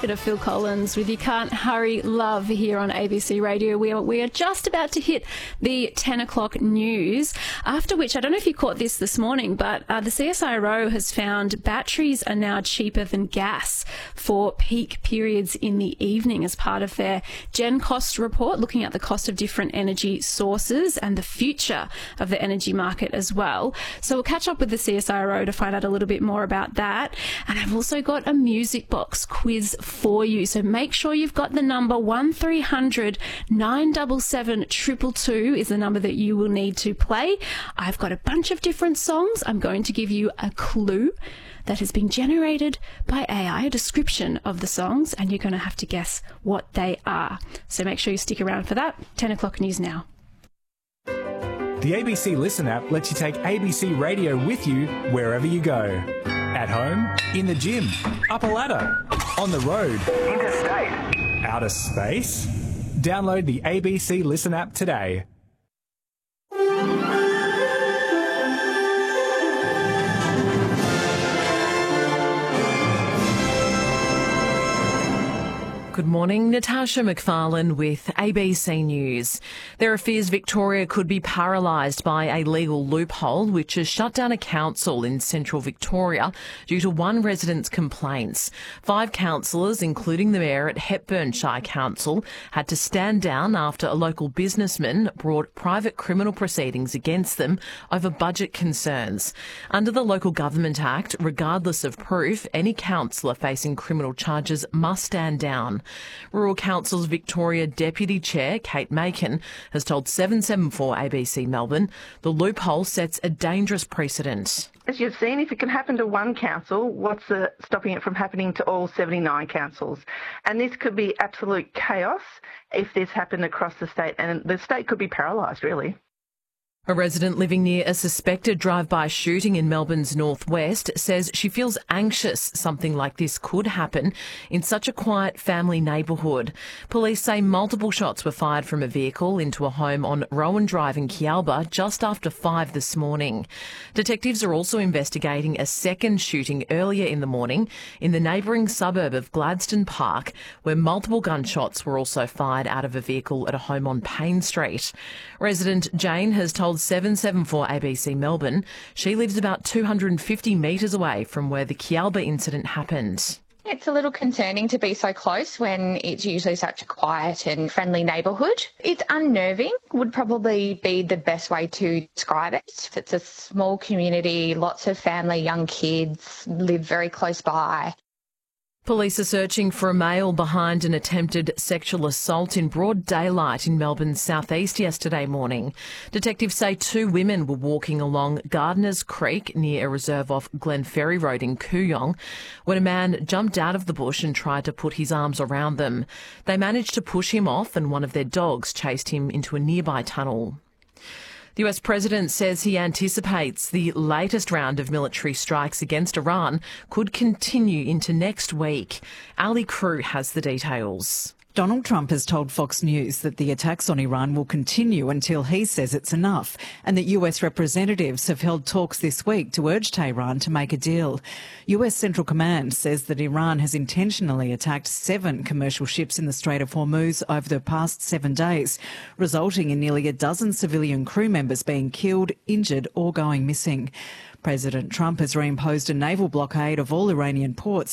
Bit of Phil Collins with You Can't Hurry Love here on ABC Radio. We are just about to hit the 10 o'clock news, after which, I don't know if you caught this morning, but the CSIRO has found batteries are now cheaper than gas for peak periods in the evening as part of their Gen Cost report, looking at the cost of different energy sources and the future of the energy market as well. So we'll catch up with the CSIRO to find out a little bit more about that. And I've also got a music box quiz for you. So make sure you've got the number 1300 977 222 is the number that you will need to play. I've got a bunch of different songs. I'm going to give you a clue that has been generated by AI, a description of the songs, and you're going to have to guess what they are. So make sure you stick around for that. 10 o'clock news now. The ABC Listen app lets you take ABC Radio with you wherever you go. At home, in the gym, up a ladder, on the road, interstate, outer space. Download the ABC Listen app today. Good morning, Natasha McFarlane with ABC News. There are fears Victoria could be paralysed by a legal loophole which has shut down a council in central Victoria due to one resident's complaints. 5 councillors, including the mayor at Hepburn Shire Council, had to stand down after a local businessman brought private criminal proceedings against them over budget concerns. Under the Local Government Act, regardless of proof, any councillor facing criminal charges must stand down. Rural Council's Victoria Deputy Chair, Kate Macon, has told 774 ABC Melbourne the loophole sets a dangerous precedent. As you've seen, if it can happen to one council, what's stopping it from happening to all 79 councils? And this could be absolute chaos if this happened across the state, and the state could be paralysed, really. A resident living near a suspected drive-by shooting in Melbourne's northwest says she feels anxious something like this could happen in such a quiet family neighbourhood. Police say multiple shots were fired from a vehicle into a home on Rowan Drive in Kialba just after 5 this morning. Detectives are also investigating a second shooting earlier in the morning in the neighbouring suburb of Gladstone Park, where multiple gunshots were also fired out of a vehicle at a home on Payne Street. Resident Jane has told 774 ABC Melbourne she lives about 250 metres away from where the Kialba incident happened. It's a little concerning to be so close when it's usually such a quiet and friendly neighbourhood. It's unnerving, would probably be the best way to describe it. It's a small community, lots of family, young kids live very close by. Police are searching for a male behind an attempted sexual assault in broad daylight in Melbourne's southeast yesterday morning. Detectives say 2 women were walking along Gardeners Creek near a reserve off Glenferrie Road in Kooyong when a man jumped out of the bush and tried to put his arms around them. They managed to push him off and one of their dogs chased him into a nearby tunnel. The US President says he anticipates the latest round of military strikes against Iran could continue into next week. Ali Crew has the details. Donald Trump has told Fox News that the attacks on Iran will continue until he says it's enough, and that US representatives have held talks this week to urge Tehran to make a deal. US Central Command says that Iran has intentionally attacked 7 commercial ships in the Strait of Hormuz over the past 7 days, resulting in nearly a dozen civilian crew members being killed, injured or going missing. President Trump has reimposed a naval blockade of all Iranian ports